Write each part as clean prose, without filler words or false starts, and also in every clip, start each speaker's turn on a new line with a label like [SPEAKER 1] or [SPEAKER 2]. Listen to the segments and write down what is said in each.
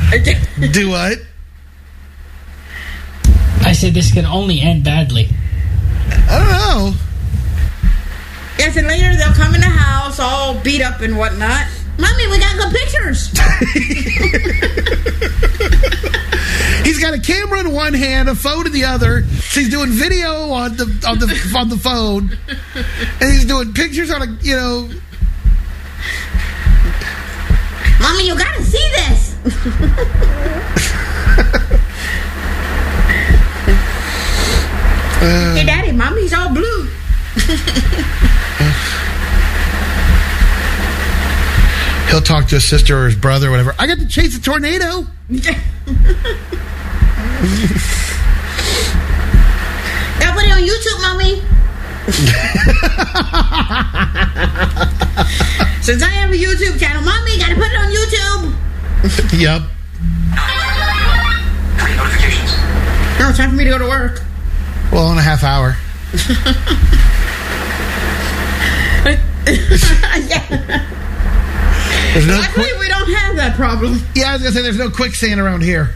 [SPEAKER 1] Do what?
[SPEAKER 2] I said this could only end badly.
[SPEAKER 1] I don't know.
[SPEAKER 3] Yes, and later they'll come in the house all beat up and whatnot. Mommy, we got good pictures.
[SPEAKER 1] He's got a camera in one hand, a phone in the other. She's doing video on the phone, and he's doing pictures on a
[SPEAKER 3] Mommy, you gotta see this. Hey, Daddy, Mommy's all blue.
[SPEAKER 1] He'll talk to his sister or his brother or whatever. I got to chase a tornado.
[SPEAKER 3] Gotta put it on YouTube, Mommy. Since I have a YouTube channel, Mommy, gotta put it on YouTube.
[SPEAKER 1] Yep.
[SPEAKER 4] 3 notifications.
[SPEAKER 3] No, it's time for me to go to work.
[SPEAKER 1] Well, in a half hour.
[SPEAKER 3] Yeah.
[SPEAKER 1] There's no
[SPEAKER 3] Luckily, we don't have that problem.
[SPEAKER 1] Yeah, I was going to say, there's no quicksand around here.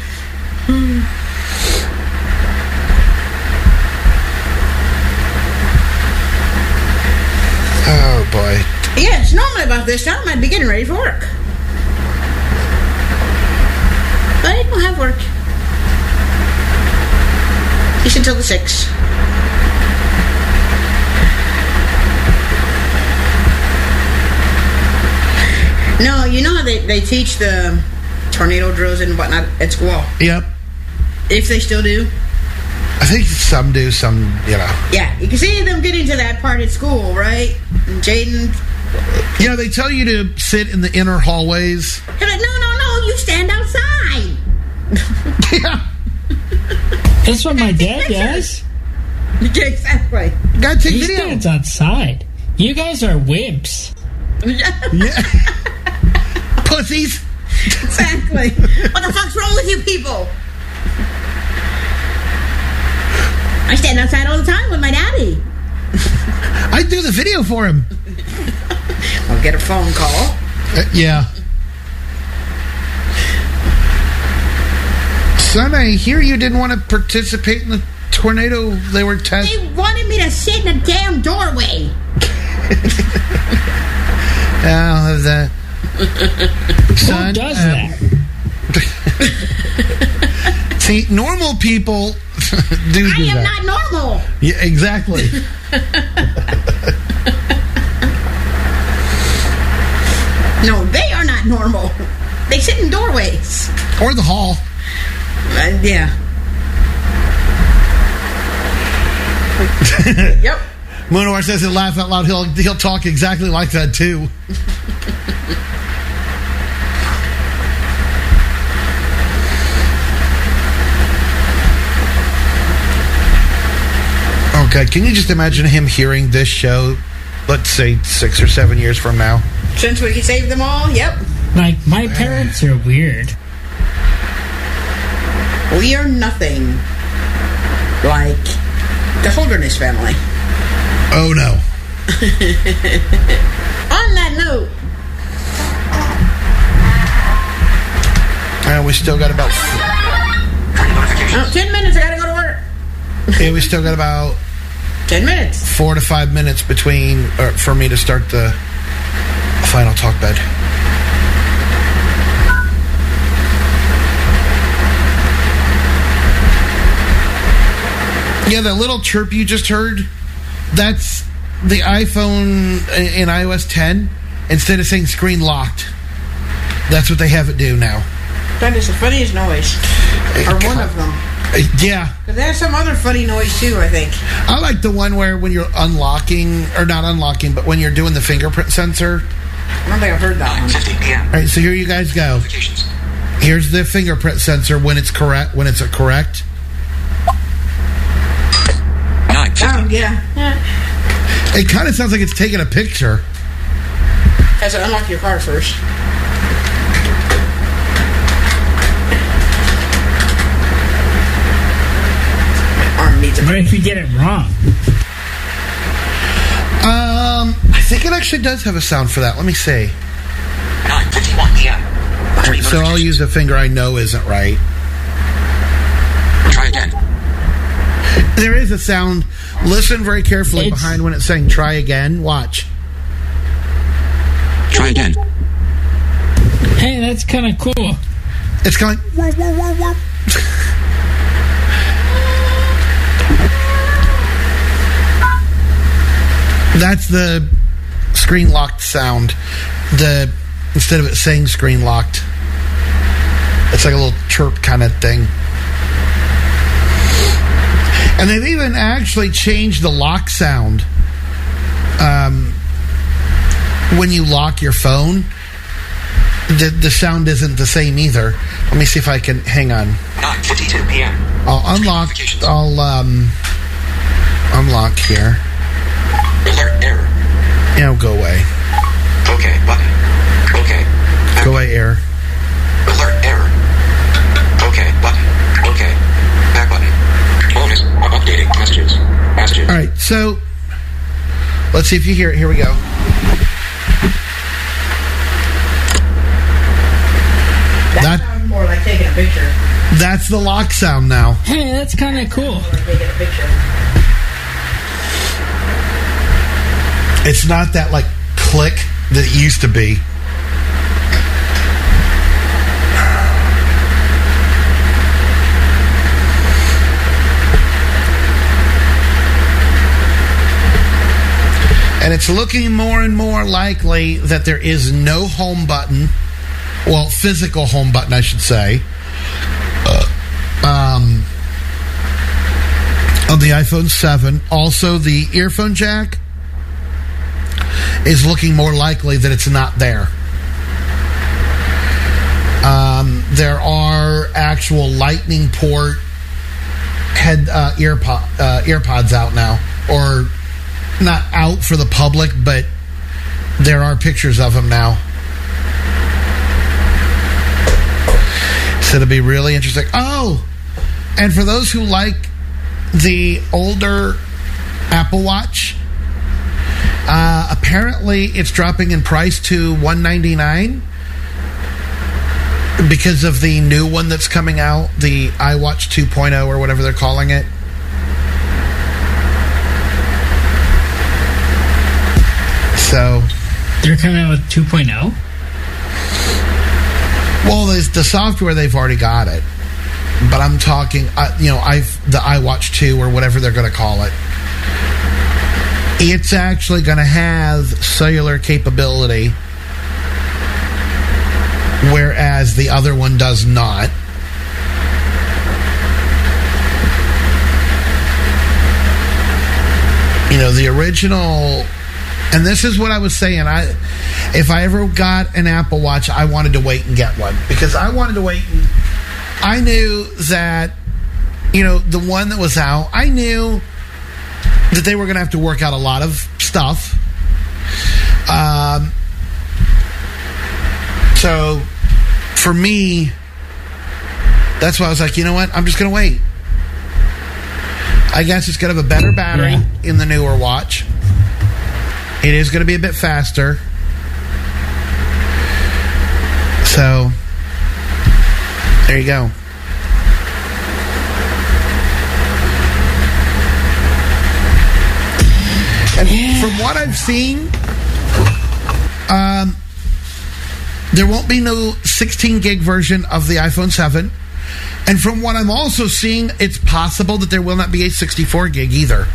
[SPEAKER 1] Oh, boy.
[SPEAKER 3] Yes, normally about this time, I'd be getting ready for work. But I don't have work. It's until the 6th. No, you know how they teach the tornado drills and whatnot at school?
[SPEAKER 1] Yep.
[SPEAKER 3] If they still do?
[SPEAKER 1] I think some do, some,
[SPEAKER 3] Yeah, you can see them getting to that part at school, right? And Jaden...
[SPEAKER 1] Yeah, they tell you to sit in the inner hallways.
[SPEAKER 3] They're like, no, you stand outside.
[SPEAKER 1] Yeah.
[SPEAKER 2] That's what my dad does.
[SPEAKER 3] Yeah, exactly.
[SPEAKER 1] Gotta take
[SPEAKER 2] He
[SPEAKER 1] video.
[SPEAKER 2] stands outside. You guys are wimps.
[SPEAKER 1] Yeah. Pussies.
[SPEAKER 3] Exactly. What the fuck's wrong with you people? I stand outside all the time with my daddy.
[SPEAKER 1] I do the video for him.
[SPEAKER 3] I'll get a phone call.
[SPEAKER 1] Yeah. Son, I hear you didn't want to participate in the tornado. They were
[SPEAKER 3] They wanted me to sit in a damn doorway.
[SPEAKER 1] Oh, that. Son,
[SPEAKER 2] Who does that?
[SPEAKER 1] See, normal people do
[SPEAKER 3] I am
[SPEAKER 1] that.
[SPEAKER 3] not normal.
[SPEAKER 1] Yeah, exactly.
[SPEAKER 3] No, they are not normal. They sit in doorways.
[SPEAKER 1] Or the hall.
[SPEAKER 3] Yeah. Yep.
[SPEAKER 1] Monowar says he'll laugh out loud. He'll talk exactly like that too. Okay, can you just imagine him hearing this show, let's say 6 or 7 years from now?
[SPEAKER 3] Since we saved them all, yep.
[SPEAKER 2] Like, my parents are weird.
[SPEAKER 3] We are nothing like the Holderness family.
[SPEAKER 1] Oh, no.
[SPEAKER 3] On that note,
[SPEAKER 1] We still got about...
[SPEAKER 3] 10 minutes, I gotta go to work.
[SPEAKER 1] Yeah, we still got about
[SPEAKER 3] 10 minutes.
[SPEAKER 1] 4 to 5 minutes between... for me to start the final talk bed. Yeah, that little chirp you just heard, that's the iPhone in iOS 10. Instead of saying screen locked, that's what they have it do now.
[SPEAKER 3] That is the funniest noise. Or one of them.
[SPEAKER 1] Yeah.
[SPEAKER 3] Because there's some other funny noise too, I think.
[SPEAKER 1] I like the one where when you're unlocking, or not unlocking, but when you're doing the fingerprint sensor.
[SPEAKER 3] I don't think I've heard that one.
[SPEAKER 4] 9:50 p.m.
[SPEAKER 1] All right, so here you guys go. Here's the fingerprint sensor when it's correct. When it's correct.
[SPEAKER 4] 9:50.
[SPEAKER 3] Oh, yeah.
[SPEAKER 1] It kind of sounds like it's taking a picture.
[SPEAKER 3] Has to unlock your car first. My arm needs a...
[SPEAKER 2] What if you get it wrong?
[SPEAKER 1] I think it actually does have a sound for that. Let me see.
[SPEAKER 4] 9:51 p.m.
[SPEAKER 1] Right, so I'll use a finger I know isn't right.
[SPEAKER 4] Try again.
[SPEAKER 1] There is a sound. Listen very carefully
[SPEAKER 2] It's-
[SPEAKER 1] behind when it's saying try again. Watch.
[SPEAKER 4] Try again.
[SPEAKER 2] Hey, that's kind of cool.
[SPEAKER 1] It's going. Wah, wah, wah, wah. That's the screen locked sound. Instead of it saying screen locked, it's like a little chirp kind of thing. And they've even actually changed the lock sound. When you lock your phone, the sound isn't the same either. Let me see if I can. Hang on.
[SPEAKER 4] 9:52 p.m.
[SPEAKER 1] I'll unlock. I'll unlock here.
[SPEAKER 4] Alert error.
[SPEAKER 1] Yeah, go away.
[SPEAKER 4] Okay button. Okay.
[SPEAKER 1] Go away, error.
[SPEAKER 4] Alert error. Okay button. Okay. Back button. Bonus. Updating messages. Messages.
[SPEAKER 1] All right, so let's see if you hear it. Here we go.
[SPEAKER 3] That sounds more like taking a picture.
[SPEAKER 1] That's the lock sound now.
[SPEAKER 2] Hey, that's kind of cool.
[SPEAKER 3] Or taking a picture.
[SPEAKER 1] It's not that like click that it used to be. And it's looking more and more likely that there is no home button. Well, physical home button, I should say. On the iPhone 7. Also, the earphone jack is looking more likely that it's not there. There are actual lightning port earpods out now. Or not out for the public, but there are pictures of them now. So it'll be really interesting. Oh, and for those who like the older Apple Watch, apparently it's dropping in price to $199 because of the new one that's coming out, the iWatch 2.0 or whatever they're calling it. So
[SPEAKER 2] They're coming out with 2.0?
[SPEAKER 1] well, there's the software, they've already got it. But I'm talking, the iWatch 2 or whatever they're going to call it. It's actually going to have cellular capability, whereas the other one does not. The original, and this is what I was saying, if I ever got an Apple Watch, I wanted to wait and get one. Because I wanted to wait and I knew that, the one that was out, I knew that they were going to have to work out a lot of stuff. So, for me, that's why I was like, you know what? I'm just going to wait. I guess it's going to have a better battery in the newer watch. It is going to be a bit faster. So, there you go. And from what I've seen, there won't be no 16 gig version of the iPhone 7. And from what I'm also seeing, it's possible that there will not be a 64 gig either.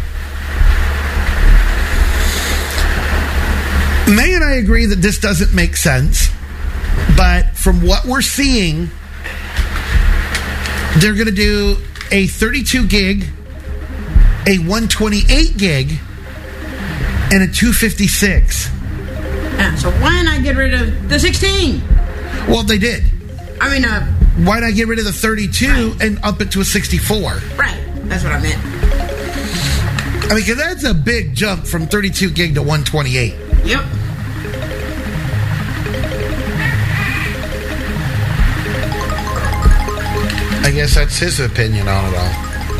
[SPEAKER 1] May and I agree that this doesn't make sense, but from what we're seeing, they're going to do a 32 gig, a 128 gig, and a 256.
[SPEAKER 3] Yeah, so why not get rid of the 16?
[SPEAKER 1] Well, they did.
[SPEAKER 3] I mean,
[SPEAKER 1] Why not get rid of the 32 and up it to a 64?
[SPEAKER 3] right. That's what I meant.
[SPEAKER 1] I mean, because that's a big jump from 32 gig to 128.
[SPEAKER 3] Yep.
[SPEAKER 1] I guess that's his opinion on it all.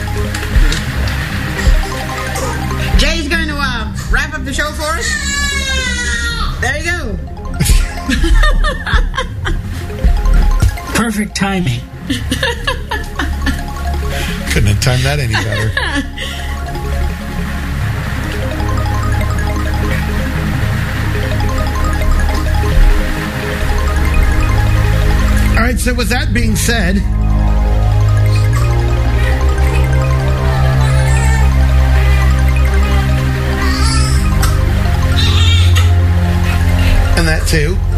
[SPEAKER 3] Jay's going to wrap up the show for us. There you go.
[SPEAKER 2] perfect timing.
[SPEAKER 1] Couldn't have timed that any better. All right, so with that being said, and that too,